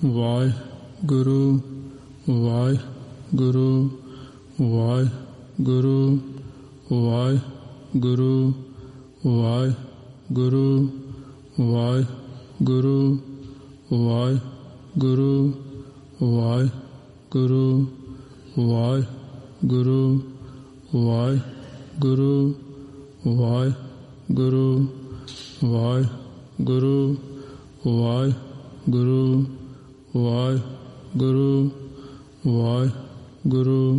Waheguru Waheguru Waheguru Waheguru Waheguru Waheguru Waheguru Waheguru Waheguru Waheguru Waheguru Waheguru Waheguru Waheguru Waheguru